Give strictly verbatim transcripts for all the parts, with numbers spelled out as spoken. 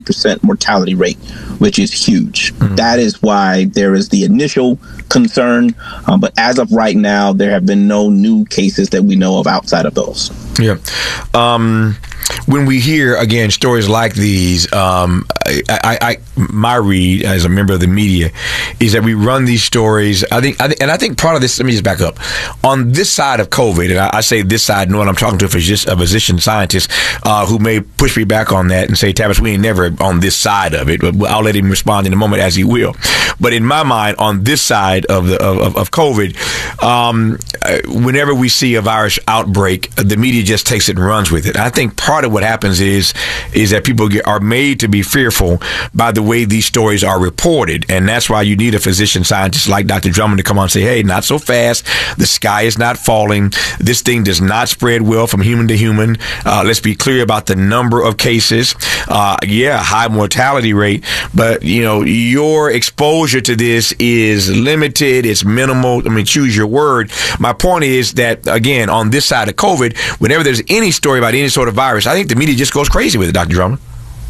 percent mortality rate, which is huge. Mm-hmm. That is why there is the initial concern. Um, but as of right now, there have been no new cases that we know of outside of those. Yeah. Um, when we hear, again, stories like these, um, I, I, I, my read as a member of the media is that we run these stories. I think, I think, and I think part of this, let me just back up. On this side of COVID, and I, I say this side knowing I'm talking to a physician, a physician scientist uh, who may push me back on that and say, Tavis, we ain't never on this side of it. But I'll let him respond in a moment as he will. But in my mind, on this side of the of, of COVID, um, whenever we see a virus outbreak, the media just takes it and runs with it. I think part of what happens is is that people get, are made to be fearful by the way these stories are reported, and that's why you need a physician scientist like Doctor Drummond to come on and say, hey, not so fast. The sky is not falling. This thing does not spread well from human to human. Uh, let's be clear about the number of cases. Uh, yeah, high mortality rate, but you know your exposure to this is limited. It's minimal. I mean, choose your word. My point is that, again, on this side of COVID, whenever there's any story about any sort of virus, I think the media just goes crazy with it, Doctor Drummond.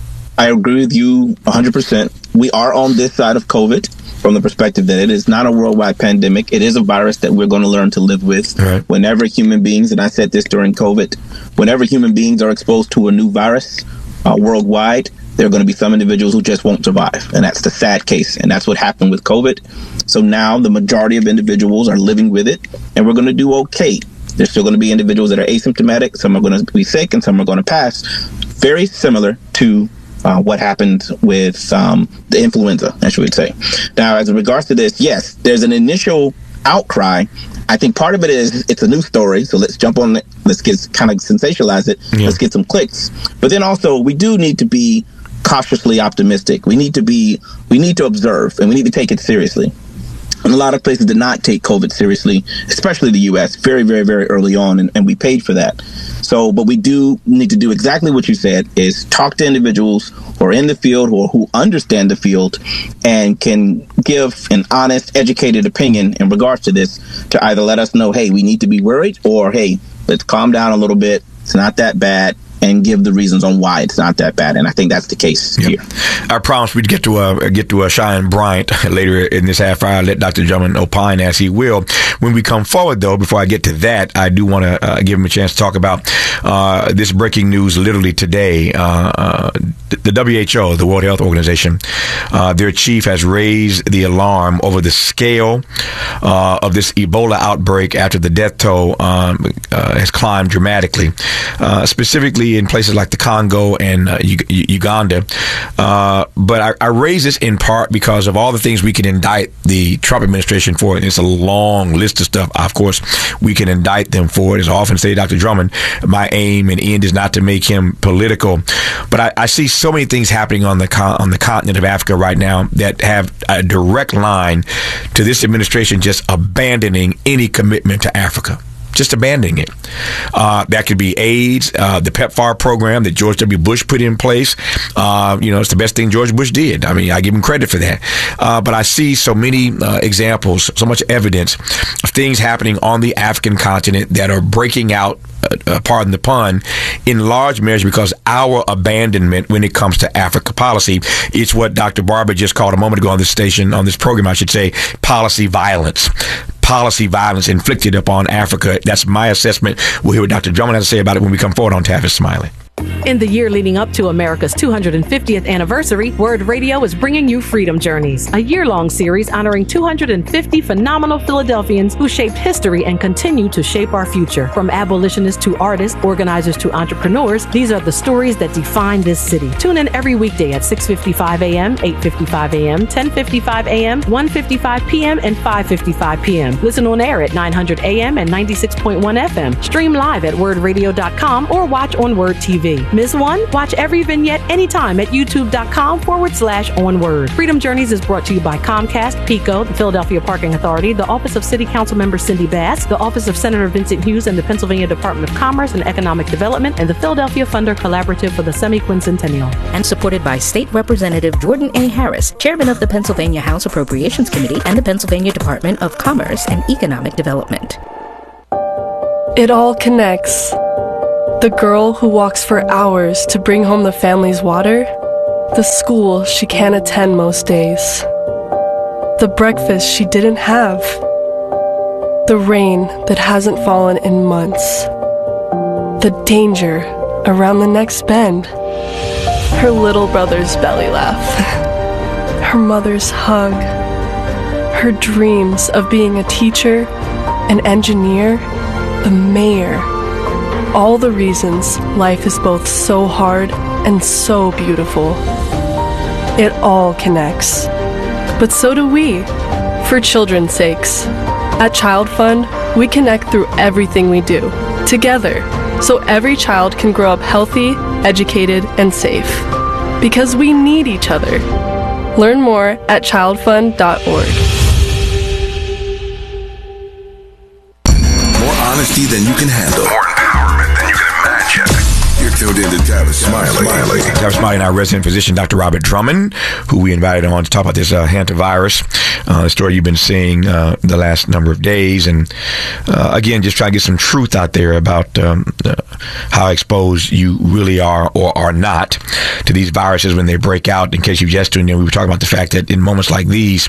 I agree with you one hundred percent. We are on this side of COVID from the perspective that it is not a worldwide pandemic. It is a virus that we're going to learn to live with. Right. Whenever human beings, and I said this during COVID, whenever human beings are exposed to a new virus uh, worldwide, there are going to be some individuals who just won't survive. And that's the sad case. And that's what happened with COVID. So now the majority of individuals are living with it, and we're going to do okay. There's still going to be individuals that are asymptomatic. Some are going to be sick and some are going to pass. Very similar to uh, what happened with um, the influenza, I should say. Now, as in regards to this, yes, there's an initial outcry. I think part of it is it's a news story. So let's jump on it. Let's get kind of sensationalize it. Yeah. Let's get some clicks. But then also we do need to be cautiously optimistic. We need to be, we need to observe, and we need to take it seriously. And a lot of places did not take COVID seriously, especially the U S, very, very, very early on, and, and we paid for that. So, but we do need to do exactly what you said, is talk to individuals who are in the field or who understand the field and can give an honest, educated opinion in regards to this to either let us know, hey, we need to be worried, or, hey, let's calm down a little bit. It's not that bad. And give the reasons on why it's not that bad, and I think that's the case yep. here. I promise we'd get to uh, get to uh, Cheyenne Bryant later in this half hour. I'll let Doctor Drummond opine as he will. When we come forward, though, before I get to that, I do want to uh, give him a chance to talk about uh, this breaking news literally today. Uh, uh, the W H O, the World Health Organization, uh, their chief has raised the alarm over the scale uh, of this Ebola outbreak after the death toll um, uh, has climbed dramatically, uh, specifically in places like the Congo and uh, U- Uganda. Uh, but I, I raise this in part because of all the things we can indict the Trump administration for. And it's a long list of stuff. Of course, we can indict them for it. As I often say, Doctor Drummond, my aim and end is not to make him political. But I, I see so many things happening on the con- on the continent of Africa right now that have a direct line to this administration just abandoning any commitment to Africa. Just abandoning it. Uh, that could be AIDS, uh, the PEPFAR program that George W. Bush put in place. Uh, you know, it's the best thing George Bush did. I mean, I give him credit for that. Uh, but I see so many uh, examples, so much evidence of things happening on the African continent that are breaking out, uh, pardon the pun, in large measure because our abandonment when it comes to Africa policy. It's what Doctor Barber just called a moment ago on this station, on this program, I should say, policy violence. Policy violence inflicted upon Africa. That's my assessment. We'll hear what Doctor Drummond has to say about it when we come forward on Tavis Smiley. In the year leading up to America's two hundred fiftieth anniversary, Word Radio is bringing you Freedom Journeys, a year-long series honoring two hundred fifty phenomenal Philadelphians who shaped history and continue to shape our future. From abolitionists to artists, organizers to entrepreneurs, these are the stories that define this city. Tune in every weekday at six fifty-five a.m., eight fifty-five a.m., ten fifty-five a.m., one fifty-five p.m., and five fifty-five p.m. Listen on air at nine hundred a.m. and ninety-six point one F M. Stream live at word radio dot com or watch on Word T V. Miss one? Watch every vignette anytime at youtube.com forward slash onword. Freedom Journeys is brought to you by Comcast, PECO, the Philadelphia Parking Authority, the Office of City Council Member Cindy Bass, the Office of Senator Vincent Hughes and the Pennsylvania Department of Commerce and Economic Development, and the Philadelphia Funder Collaborative for the Semi-Quincentennial. And supported by State Representative Jordan A. Harris, Chairman of the Pennsylvania House Appropriations Committee and the Pennsylvania Department of Commerce and Economic Development. It all connects. The girl who walks for hours to bring home the family's water, The school she can't attend most days. The breakfast she didn't have. The rain that hasn't fallen in months. The danger around the next bend. Her little brother's belly laugh. Her mother's hug. Her dreams of being a teacher, an engineer, the mayor. All the reasons life is both so hard and so beautiful. It all connects. But so do we, for children's sakes. At Child Fund, we connect through everything we do, together, so every child can grow up healthy, educated, and safe. Because we need each other. Learn more at child fund dot org. More honesty than you can handle. More empowerment than you can imagine. You're tuned in to Tavis Smiley. Tavis Smiley and our resident physician, Doctor Robert Drummond, who we invited on to talk about this uh, hantavirus, uh, the story you've been seeing uh, the last number of days. And uh, again, just try to get some truth out there about um, uh, how exposed you really are or are not to these viruses when they break out. In case you've just tuned in, we were talking about the fact that in moments like these,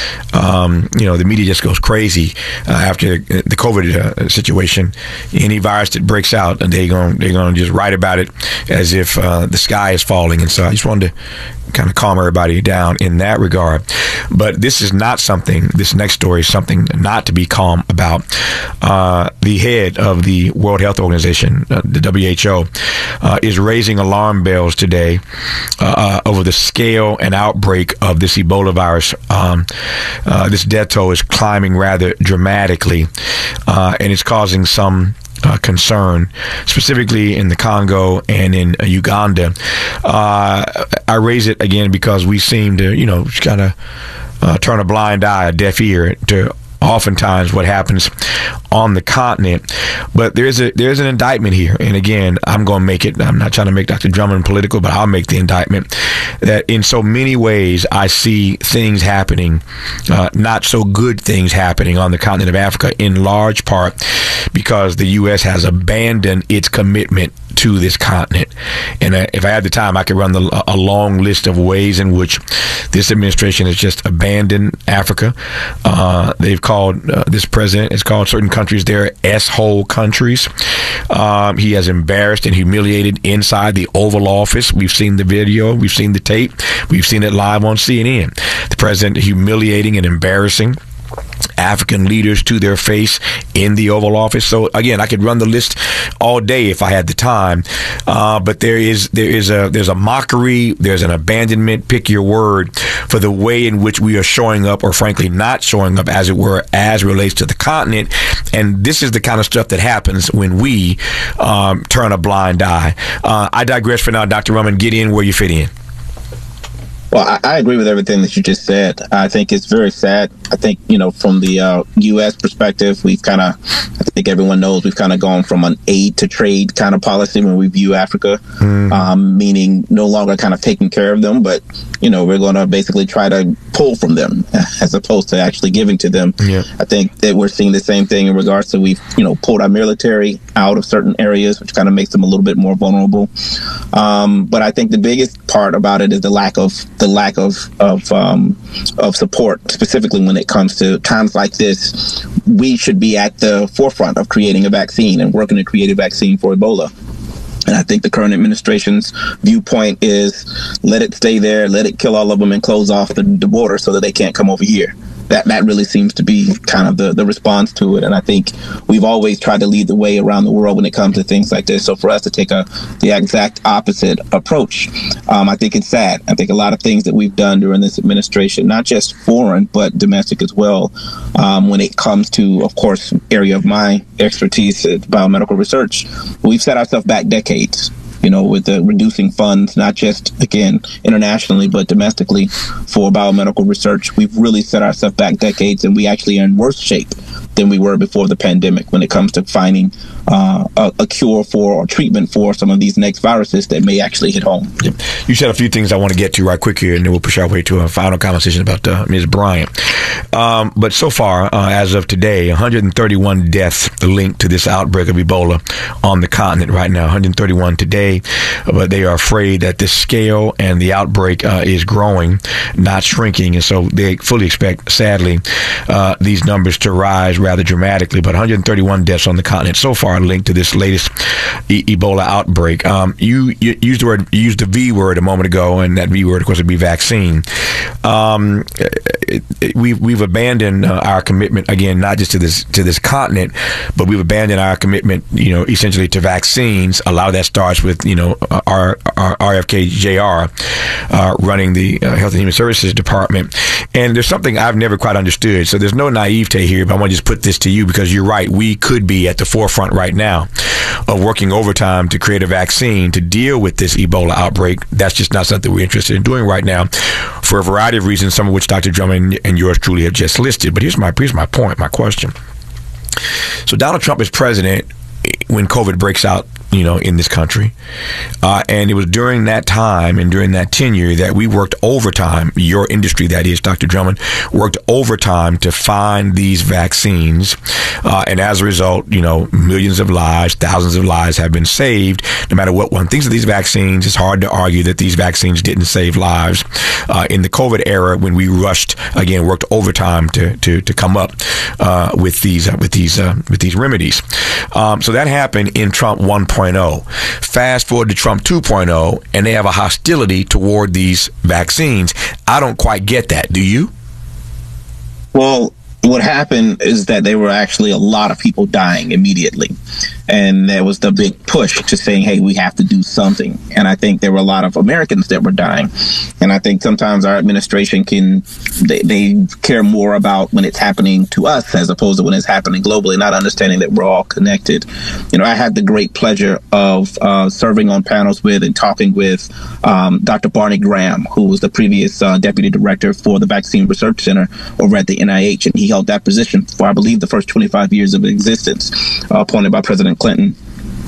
um, you know, the media just goes crazy uh, after the COVID uh, situation. Any virus that breaks out, and they're going they're going to just write about it as if uh, the sky is falling. And so I just wanted to kind of calm everybody down in that regard. But this is not something, this next story is something not to be calm about. Uh, the head of the World Health Organization, uh, the W H O, uh, is raising alarm bells today uh, over the scale and outbreak of this Ebola virus. Um, uh, this death toll is climbing rather dramatically, uh, and it's causing some Uh, concern, specifically in the Congo and in uh, Uganda. Uh, I raise it again because we seem to, you know, kind of uh, turn a blind eye, a deaf ear to oftentimes what happens on the continent. But there's a there's an indictment here, and again, I'm going to make it. I'm not trying to make Doctor Drummond political, but I'll make the indictment that in so many ways I see things happening, uh, not so good things happening on the continent of Africa, in large part because the U S has abandoned its commitment to this continent. And uh, if I had the time, I could run the, a long list of ways in which this administration has just abandoned Africa. Uh, they've called, uh, this president has called certain countries their S-hole countries. Um, he has embarrassed and humiliated inside the Oval Office. We've seen the video. We've seen the tape. We've seen it live on C N N. The president humiliating and embarrassing African leaders to their face in the Oval Office. So again, I could run the list all day if I had the time. Uh, but there is there is a there's a mockery, there's an abandonment, pick your word, for the way in which we are showing up, or frankly not showing up, as it were, as relates to the continent. And this is the kind of stuff that happens when we um, turn a blind eye. Uh, I digress for now. Doctor Drummond, get in where you fit in. Well, I, I agree with everything that you just said. I think it's very sad. I think, you know, from the uh, U S perspective, we've kind of, I think everyone knows, we've kind of gone from an aid to trade kind of policy when we view Africa, mm. um, meaning no longer kind of taking care of them, but, you know, we're going to basically try to pull from them as opposed to actually giving to them. Yeah. I think that we're seeing the same thing in regards to we've, you know, pulled our military out of certain areas, which kind of makes them a little bit more vulnerable. Um, but I think the biggest part about it is the lack of the lack of of um, of support, specifically when it comes to times like this. We should be at the forefront of creating a vaccine and working to create a vaccine for Ebola. And I think the current administration's viewpoint is let it stay there, let it kill all of them, and close off the, the border so that they can't come over here. That that really seems to be kind of the, the response to it. And I think we've always tried to lead the way around the world when it comes to things like this. So for us to take a the exact opposite approach, um, I think it's sad. I think a lot of things that we've done during this administration, not just foreign, but domestic as well, um, when it comes to, of course, area of my expertise, it's biomedical research, we've set ourselves back decades. You know, with the reducing funds, not just, again, internationally, but domestically for biomedical research. We've really set ourselves back decades, and we actually are in worse shape than we were before the pandemic when it comes to finding uh, a, a cure for or treatment for some of these next viruses that may actually hit home. You said a few things I want to get to right quick here, and then we'll push our way to a final conversation about uh, Miz Bryant. Um, but so far, uh, as of today, one hundred thirty-one deaths linked to this outbreak of Ebola on the continent right now. one hundred thirty-one today, but they are afraid that the scale and the outbreak uh, is growing, not shrinking, and so they fully expect, sadly, uh, these numbers to rise rather dramatically. But one hundred thirty-one deaths on the continent so far linked to this latest e- Ebola outbreak. Um, you, you used the word, you used the V word a moment ago, and that V word, of course, would be vaccine. Um, it, it, we've we've abandoned uh, our commitment again, not just to this to this continent, but we've abandoned our commitment, you know, essentially to vaccines. A lot of that starts with, you know, our, our R F K J R uh, running the uh, Health and Human Services Department. And there's something I've never quite understood. So there's no naivete here, but I want to just put this to you because you're right. We could be at the forefront right now of working overtime to create a vaccine to deal with this Ebola outbreak. That's just not something we're interested in doing right now for a variety of reasons, some of which Doctor Drummond and yours truly have just listed. But here's my here's my point, my question. So Donald Trump is president when COVID breaks out, you know, in this country. Uh, and it was during that time and during that tenure that we worked overtime, your industry, that is, Doctor Drummond, worked overtime to find these vaccines. Uh, and as a result, you know, millions of lives, thousands of lives have been saved. No matter what one thinks of these vaccines, it's hard to argue that these vaccines didn't save lives. Uh, in the COVID era, when we rushed, again, worked overtime to to, to come up uh, with these uh, with these uh, with these remedies. Um, so that happened in Trump one point oh. Fast forward to Trump two point oh, and they have a hostility toward these vaccines. I don't quite get that. Do you? Well, what happened is that there were actually a lot of people dying immediately. And there was the big push to saying, hey, we have to do something. And I think there were a lot of Americans that were dying. And I think sometimes our administration can, they, they care more about when it's happening to us as opposed to when it's happening globally, not understanding that we're all connected. You know, I had the great pleasure of uh, serving on panels with and talking with um, Doctor Barney Graham, who was the previous uh, deputy director for the Vaccine Research Center over at the N I H. And he held that position for, I believe, the first twenty-five years of existence, uh, appointed by President Clinton.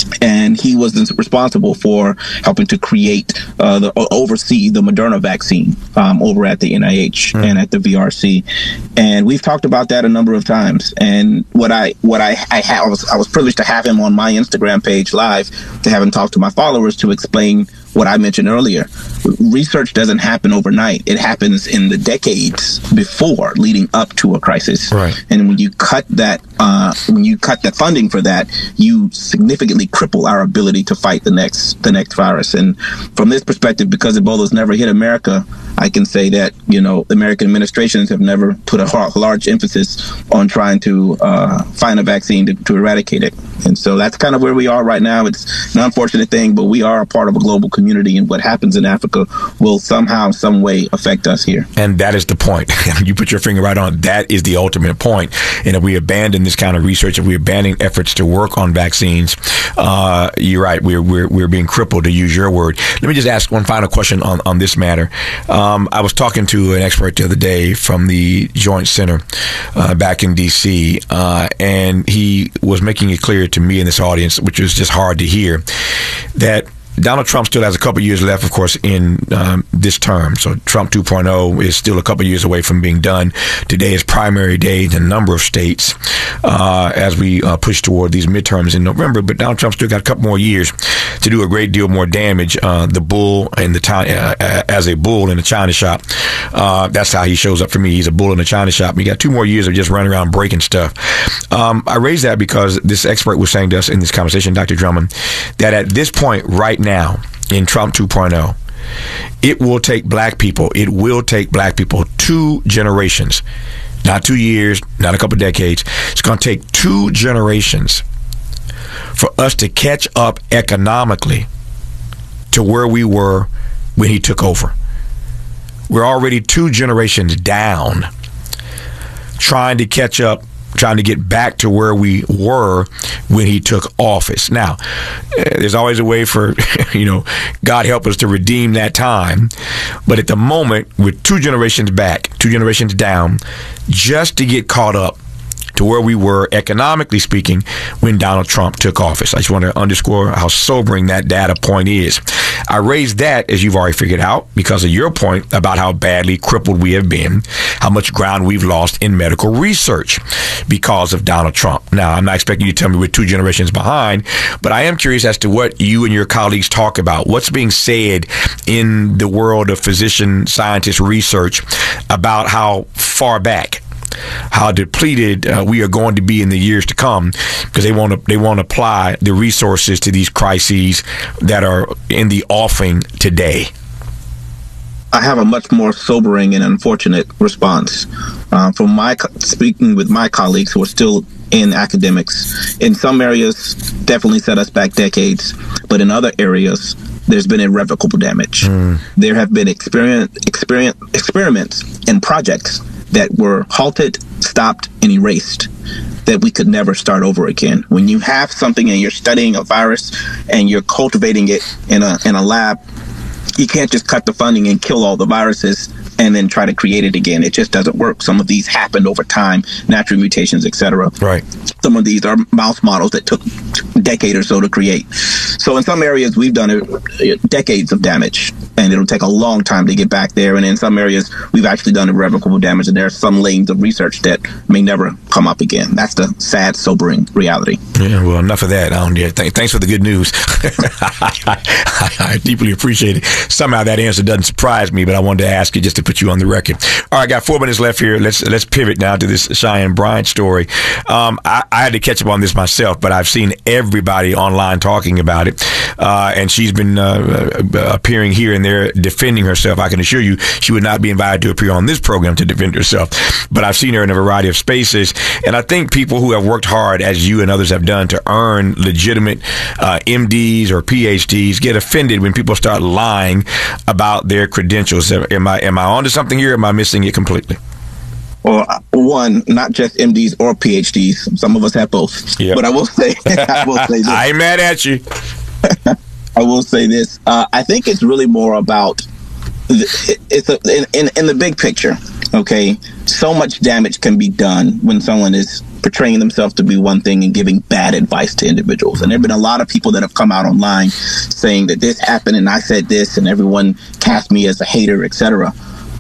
And he was responsible for helping to create, uh, the oversee the Moderna vaccine um, over at the N I H mm. and at the V R C. And we've talked about that a number of times. And what I what I I, ha- I was I was privileged to have him on my Instagram page live, to have him talk to my followers to explain what I mentioned earlier. Research doesn't happen overnight. It happens in the decades before, leading up to a crisis. Right. And when you cut that, uh, when you cut the funding for that, you significantly cripple our ability to fight the next the next virus. And from this perspective, because Ebola's never hit America, I can say that, you know, American administrations have never put a large emphasis on trying to uh, find a vaccine to, to eradicate it. And so that's kind of where we are right now. It's an unfortunate thing, but we are a part of a global community, and what happens in Africa will somehow, some way affect us here. And that is the point. You put your finger right on it. That is the ultimate point. And if we abandon this kind of research, if we abandon efforts to work on vaccines, uh, you're right. We're, we're, we're being crippled, to use your word. Let me just ask one final question on, on this matter. Um, I was talking to an expert the other day from the Joint Center uh, back in D C, uh, and he was making it clear to me in this audience, which was just hard to hear, that Donald Trump still has a couple years left, of course, in um, this term. So Trump two point oh is still a couple years away from being done. Today is primary day in a number of states uh, as we uh, push toward these midterms in November. But Donald Trump still got a couple more years to do a great deal more damage. Uh, the bull in the time, uh, as a bull in a china shop. Uh, that's how he shows up for me. He's a bull in a china shop. He got two more years of just running around breaking stuff. Um, I raise that because this expert was saying to us in this conversation, Doctor Drummond, that at this point right now, now in Trump two point oh, it will take black people, it will take black people two generations, not two years, not a couple of decades. It's going to take two generations for us to catch up economically to where we were when he took over. We're already two generations down, trying to catch up, trying to get back to where we were when he took office. Now, there's always a way for, you know, God help us to redeem that time. But at the moment, we're two generations back, two generations down, just to get caught up to where we were, economically speaking, when Donald Trump took office. I just want to underscore how sobering that data point is. I raised that, as you've already figured out, because of your point about how badly crippled we have been, how much ground we've lost in medical research because of Donald Trump. Now, I'm not expecting you to tell me we're two generations behind, but I am curious as to what you and your colleagues talk about. What's being said in the world of physician scientist research about how far back, how depleted uh, we are going to be in the years to come, because they want to they want to apply the resources to these crises that are in the offing today. I have a much more sobering and unfortunate response uh, from my speaking with my colleagues who are still in academics. In some areas, definitely set us back decades, but in other areas, there's been irrevocable damage. Mm. There have been experiment, experiment, experiments and projects that were halted, stopped, and erased that we could never start over again. When you have something and you're studying a virus and you're cultivating it in a in a lab, you can't just cut the funding and kill all the viruses and then try to create it again. It just doesn't work. Some of these happened over time, natural mutations, et cetera. Right. Some of these are mouse models that took a decade or so to create. So in some areas, we've done it, decades of damage, and it'll take a long time to get back there. And in some areas, we've actually done irrevocable damage, and there are some lanes of research that may never come up again. That's the sad, sobering reality. Yeah, well, enough of that. I don't dare. Thanks for the good news. I, I, I deeply appreciate it. Somehow that answer doesn't surprise me, but I wanted to ask you just to put you on the record. All right, I got four minutes left here. Let's let's pivot now to this Cheyenne Bryant story. Um, I, I had to catch up on this myself, but I've seen everybody online talking about it, uh, and she's been uh, appearing here and there defending herself. I can assure you she would not be invited to appear on this program to defend herself, but I've seen her in a variety of spaces, and I think people who have worked hard, as you and others have done, to earn legitimate uh, M Ds or P H Ds get offended when people start lying about their credentials. Am I am I onto something here? Or am I missing it completely? Well, one, not just M Ds or P H Ds. Some of us have both. Yep. But I will say, I will say this. I ain't mad at you. I will say this. Uh, I think it's really more about the, it's a, in, in in the big picture. Okay, so much damage can be done when someone is portraying themselves to be one thing and giving bad advice to individuals. And there have been a lot of people that have come out online saying that this happened and I said this and everyone cast me as a hater, et cetera.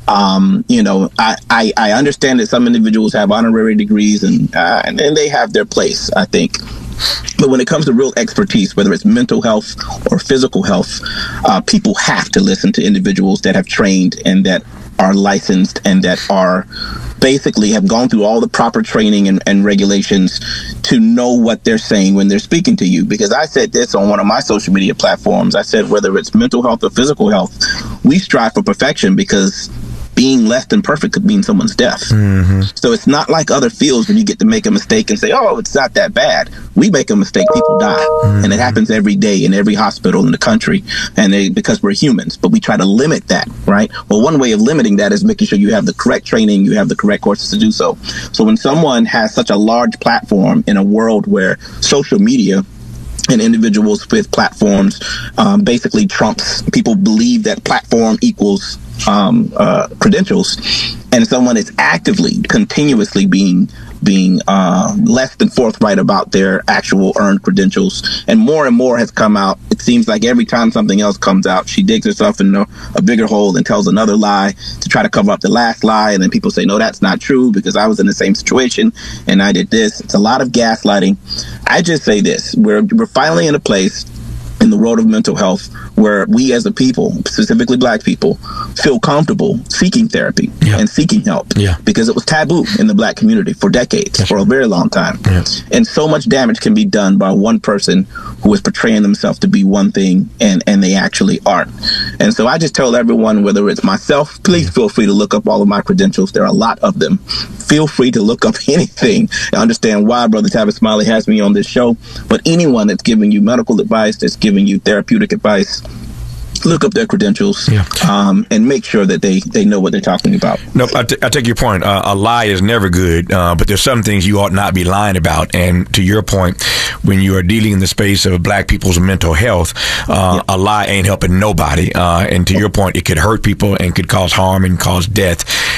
Um, you know, I, I, I understand that some individuals have honorary degrees and, uh, and and they have their place, I think. But when it comes to real expertise, whether it's mental health or physical health, uh, people have to listen to individuals that have trained and that are licensed and that are basically have gone through all the proper training and, and regulations to know what they're saying when they're speaking to you. Because I said this on one of my social media platforms. I said, whether it's mental health or physical health, we strive for perfection because being less than perfect could mean someone's death. Mm-hmm. So it's not like other fields when you get to make a mistake and say, oh, it's not that bad. We make a mistake, people die. Mm-hmm. And it happens every day in every hospital in the country. And they, because we're humans, but we try to limit that, right? Well, one way of limiting that is making sure you have the correct training, you have the correct courses to do so. So when someone has such a large platform in a world where social media and individuals with platforms um, basically trumps, people believe that platform equals um, uh, credentials, and someone is actively, continuously being being uh, less than forthright about their actual earned credentials. And more and more has come out. It seems like every time something else comes out, she digs herself in a, a bigger hole and tells another lie to try to cover up the last lie. And then people say, no, that's not true because I was in the same situation and I did this. It's a lot of gaslighting. I just say this. We're, we're finally in a place in the world of mental health where we as a people, specifically Black people, feel comfortable seeking therapy yeah. and seeking help yeah. because it was taboo in the Black community for decades, That's for right. a very long time. Yeah. And so much damage can be done by one person who is portraying themselves to be one thing and, and they actually aren't. And so I just tell everyone, whether it's myself, please yeah. feel free to look up all of my credentials. There are a lot of them. Feel free to look up anything and understand why Brother Tavis Smiley has me on this show. But anyone that's giving you medical advice, that's giving you therapeutic advice, look up their credentials yeah. um, and make sure that they, they know what they're talking about. Nope, I, t- I take your point. Uh, a lie is never good, uh, but there's some things you ought not be lying about. And to your point, when you are dealing in the space of Black people's mental health, uh, yeah. a lie ain't helping nobody. Uh, and to your point, it could hurt people and could cause harm and cause death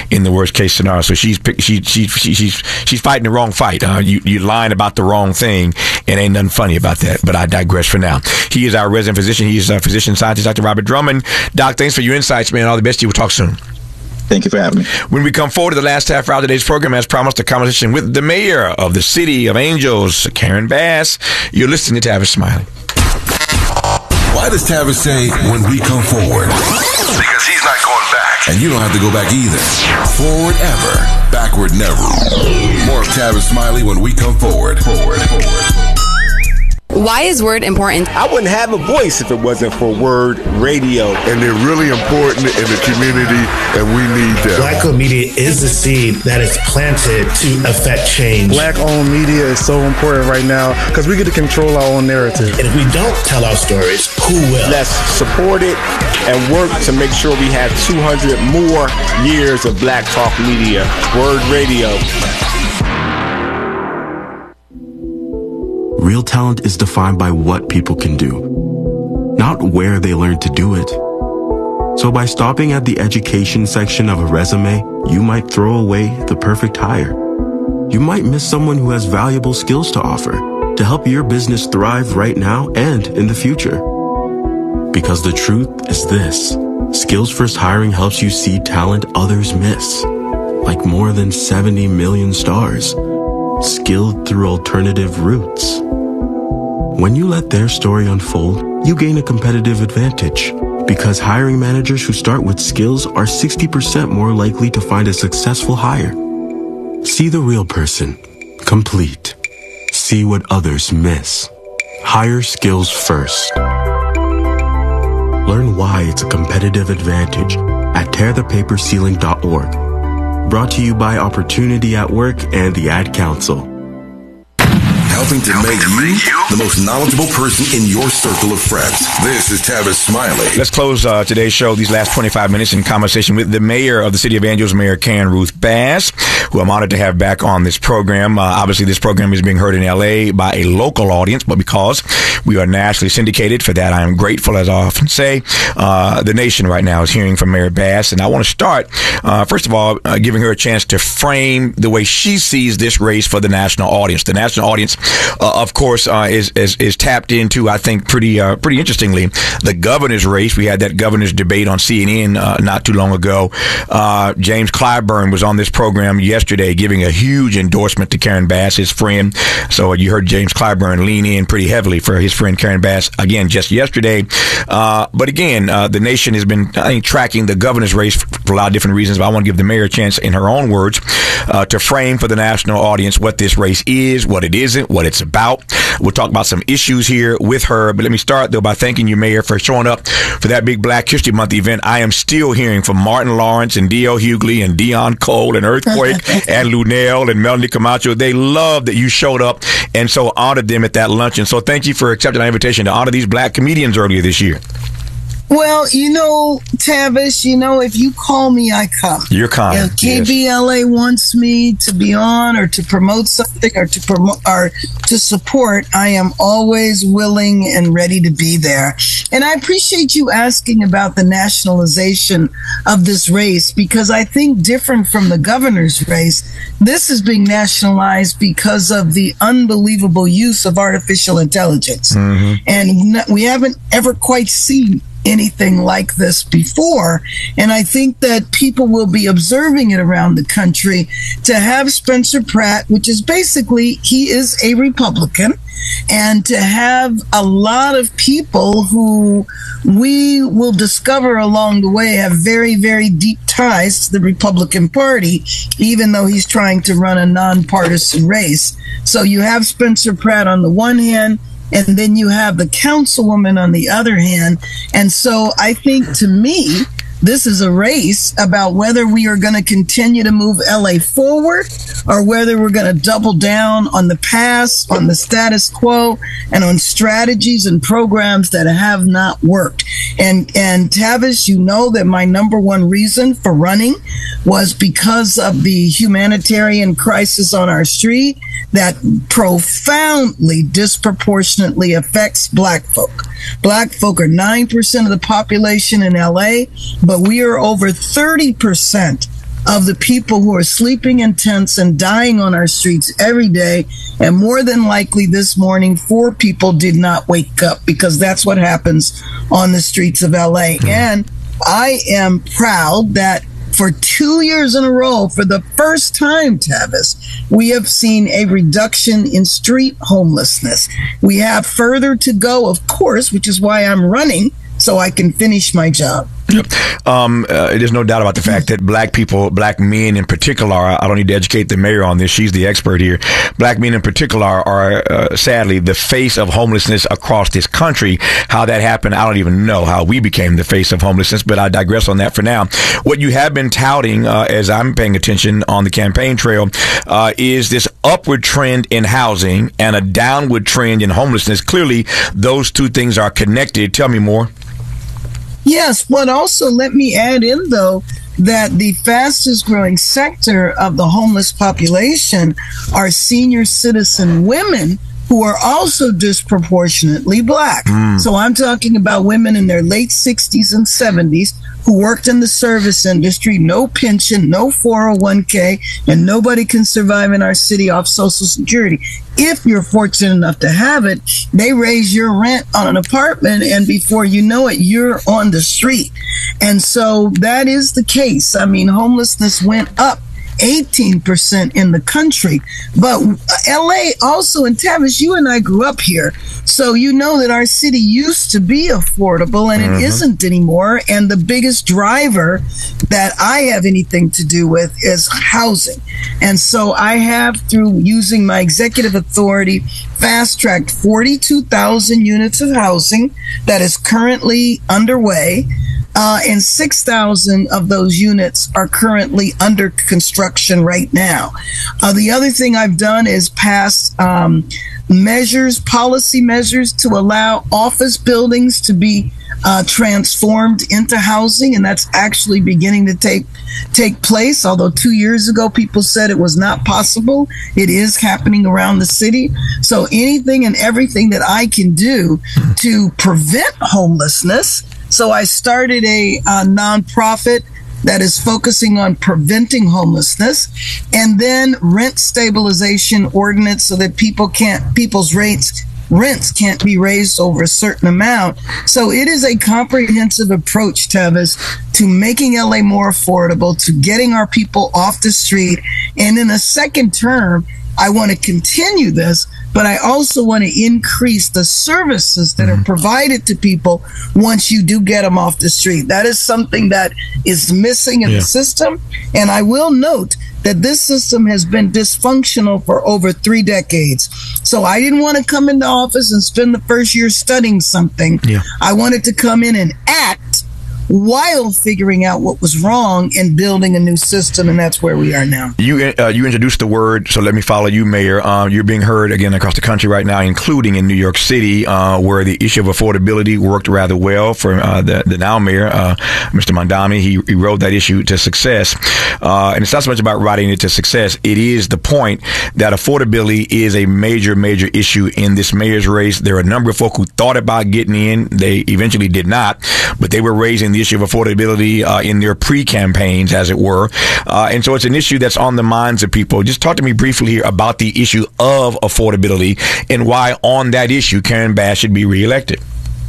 in the worst case scenario. So she's she, she, she, she's she's fighting the wrong fight. Uh, you, you're lying about the wrong thing, and ain't nothing funny about that. But I digress for now. He is our resident physician. He is a physician scientist, Doctor Robert Drummond. Doc, thanks for your insights, man. All the best to you. We'll talk soon. Thank you for having me. When we come forward to the last half hour of today's program, as promised, a conversation with the mayor of the City of Angels, Karen Bass. You're listening to Tavis Smiley. Why does Tavis say, when we come forward? Because he's not going back. And you don't have to go back either. Forward ever, backward never. More of Tavis Smiley when we come forward. Forward, forward. Why is Word important? I wouldn't have a voice if it wasn't for Word Radio. And they're really important in the community, and we need them. Black-owned media is the seed that is planted to affect change. Black-owned media is so important right now because we get to control our own narrative. And if we don't tell our stories, who will? Let's support it and work to make sure we have two hundred more years of Black Talk Media. Word Radio. Real talent is defined by what people can do, not where they learn to do it. So by stopping at the education section of a resume, you might throw away the perfect hire. You might miss someone who has valuable skills to offer to help your business thrive right now and in the future. Because the truth is this: Skills First Hiring helps you see talent others miss, like more than seventy million stars, skilled through alternative routes. When you let their story unfold, you gain a competitive advantage, because hiring managers who start with skills are sixty percent more likely to find a successful hire. See the real person, complete. See what others miss. Hire skills first. Learn why it's a competitive advantage at tear the paper ceiling dot org. Brought to you by Opportunity at Work and the Ad Council. Helping to make you the most knowledgeable person in your circle of friends. This is Tavis Smiley. Let's close uh, today's show, these last twenty-five minutes, in conversation with the mayor of the City of Angels, Mayor Karen Ruth Bass, who I'm honored to have back on this program. Uh, obviously, this program is being heard in L A by a local audience, but because we are nationally syndicated, for that I am grateful, as I often say. Uh, the nation right now is hearing from Mayor Bass, and I want to start, uh, first of all, uh, giving her a chance to frame the way she sees this race for the national audience. The national audience, uh, of course, uh, is, is is tapped into, I think, pretty uh, pretty interestingly, the governor's race. We had that governor's debate on C N N uh, not too long ago. Uh, James Clyburn was on this program yesterday giving a huge endorsement to Karen Bass, his friend. So you heard James Clyburn lean in pretty heavily for his friend Karen Bass, again, just yesterday. Uh, but again, uh, the nation has been, I think, tracking the governor's race for, for a lot of different reasons. But I want to give the mayor a chance, in her own words, uh, to frame for the national audience what this race is, what it isn't, what it's about. We'll talk about some issues here with her. But let me start, though, by thanking you, Mayor, for showing up for that big Black History Month event. I am still hearing from Martin Lawrence and D L Hughley and Dion Cole and Earthquake and Lunell and Melanie Camacho. They love that you showed up and so honored them at that luncheon. So thank you for accepting our invitation to honor these Black comedians earlier this year. Well, you know, Tavis, you know, if you call me, I come. You're kind. If K B L A yes. wants me to be on or to promote something or to promote or to support, I am always willing and ready to be there. And I appreciate you asking about the nationalization of this race, because I think, different from the governor's race, this is being nationalized because of the unbelievable use of artificial intelligence. Mm-hmm. And we haven't ever quite seen anything like this before. And I think that people will be observing it around the country. To have Spencer Pratt, which is basically, he is a Republican, and to have a lot of people who we will discover along the way have very, very deep ties to the Republican Party, even though he's trying to run a nonpartisan race. So you have Spencer Pratt on the one hand, and then you have the councilwoman on the other hand. And so I think, to me, this is a race about whether we are going to continue to move L A forward or whether we're going to double down on the past, on the status quo, and on strategies and programs that have not worked. And, and Tavis, you know that my number one reason for running was because of the humanitarian crisis on our street that profoundly, disproportionately affects Black folk. Black folk are nine percent of the population in L A, but we are over thirty percent of the people who are sleeping in tents and dying on our streets every day. And more than likely this morning, four people did not wake up, because that's what happens on the streets of L A. And I am proud that for two years in a row, for the first time, Tavis, we have seen a reduction in street homelessness. We have further to go, of course, which is why I'm running, so I can finish my job. Um, uh, there's no doubt about the fact that black people, black men in particular, I don't need to educate the mayor on this, she's the expert here. Black men in particular are, uh, sadly, the face of homelessness across this country. How that happened, I don't even know how we became the face of homelessness, but I digress on that for now. What you have been touting, uh, as I'm paying attention on the campaign trail, uh, is this upward trend in housing and a downward trend in homelessness. Clearly, those two things are connected. Tell me more. Yes, but also let me add in, though, that the fastest growing sector of the homeless population are senior citizen women, who are also disproportionately black. Mm. So I'm talking about women in their late sixties and seventies who worked in the service industry, no pension, no four oh one k, and nobody can survive in our city off Social Security. If you're fortunate enough to have it, they raise your rent on an apartment, and before you know it, you're on the street. And so that is the case. I mean, homelessness went up eighteen percent in the country. But L A also, and Tavis, you and I grew up here, so you know that our city used to be affordable, and mm-hmm. it isn't anymore. And the biggest driver that I have anything to do with is housing. And so I have, through using my executive authority, fast-tracked forty-two thousand units of housing that is currently underway. Uh, and six thousand of those units are currently under construction right now. Uh, the other thing I've done is pass um, measures, policy measures to allow office buildings to be uh, transformed into housing, and that's actually beginning to take take place. Although two years ago people said it was not possible, it is happening around the city. So anything and everything that I can do to prevent homelessness. So I started a, a nonprofit that is focusing on preventing homelessness, and then rent stabilization ordinance so that people can't, people's rates, rents can't be raised over a certain amount. So it is a comprehensive approach, Tavis, to making L A more affordable, to getting our people off the street. And in a second term, I want to continue this, but I also want to increase the services that are provided to people once you do get them off the street. That is something that is missing in yeah. the system. And I will note that this system has been dysfunctional for over three decades. So I didn't want to come into office and spend the first year studying something. Yeah. I wanted to come in and act while figuring out what was wrong and building a new system, and that's where we are now. You uh, you introduced the word, so let me follow you, Mayor. Uh, you're being heard again across the country right now, including in New York City, uh, where the issue of affordability worked rather well for uh, the, the now mayor, uh, Mister Mamdani. He, he rode that issue to success. Uh, and it's not so much about riding it to success. It is the point that affordability is a major, major issue in this mayor's race. There are a number of folk who thought about getting in. They eventually did not, but they were raising the issue of affordability uh, in their pre-campaigns, as it were. Uh, and so it's an issue that's on the minds of people. Just talk to me briefly here about the issue of affordability and why on that issue Karen Bass should be reelected.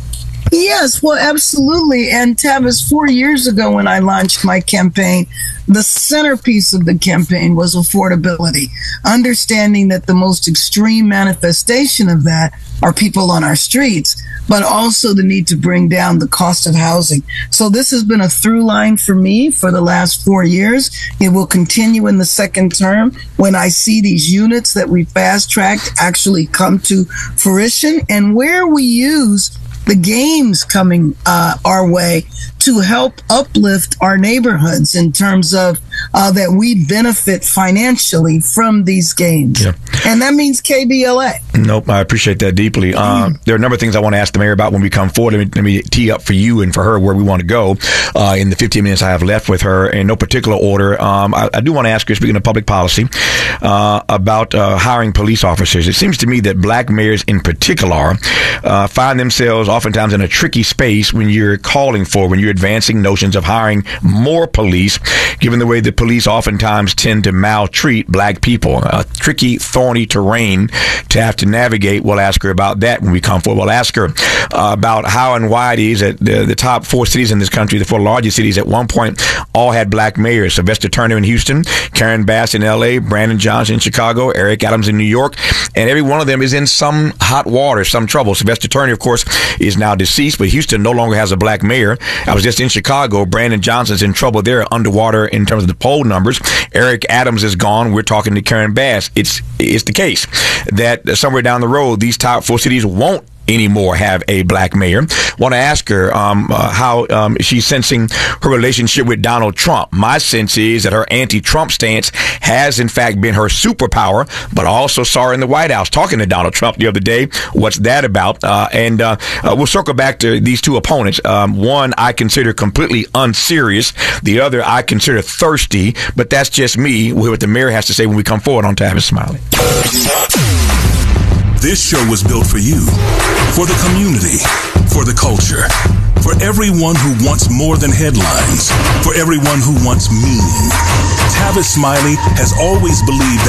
Yes, well, absolutely. And Tavis, four years ago when I launched my campaign, the centerpiece of the campaign was affordability, understanding that the most extreme manifestation of that are people on our streets, but also the need to bring down the cost of housing. So this has been a through line for me for the last four years. It will continue in the second term when I see these units that we fast-tracked actually come to fruition, and where we use the games coming uh, our way to help uplift our neighborhoods in terms of uh, that we benefit financially from these games. Yeah. And that means K B L A. Nope, I appreciate that deeply. Um, mm. There are a number of things I want to ask the mayor about when we come forward. Let me, let me tee up for you and for her where we want to go uh, in the fifteen minutes I have left with her in no particular order. Um, I, I do want to ask her, speaking of public policy, uh, about uh, hiring police officers. It seems to me that black mayors in particular uh, find themselves oftentimes in a tricky space when you're calling for, when you're you're advancing notions of hiring more police, given the way the police oftentimes tend to maltreat black people. A tricky, thorny terrain to have to navigate. We'll ask her about that when we come forward. We'll ask her uh, about how and why it is that the, the top four cities in this country, the four largest cities at one point, all had black mayors. Sylvester Turner in Houston, Karen Bass in L A, Brandon Johnson in Chicago, Eric Adams in New York, and every one of them is in some hot water, some trouble. Sylvester Turner, of course, is now deceased, but Houston no longer has a black mayor. I was just in Chicago. Brandon Johnson's in trouble there, underwater in terms of the poll numbers. Eric Adams is gone. We're talking to Karen Bass. It's it's the case that somewhere down the road, these top four cities won't anymore have a black mayor. Want to ask her um, uh, how um, she's sensing her relationship with Donald Trump. My sense is that her anti-Trump stance has, in fact, been her superpower, but I also saw her in the White House talking to Donald Trump the other day. What's that about? Uh, and uh, uh, we'll circle back to these two opponents. Um, one I consider completely unserious. The other I consider thirsty, but that's just me. We'll hear what the mayor has to say when we come forward on Tavis Smiley. This show was built for you, for the community, for the culture, for everyone who wants more than headlines, for everyone who wants meaning. Tavis Smiley has always believed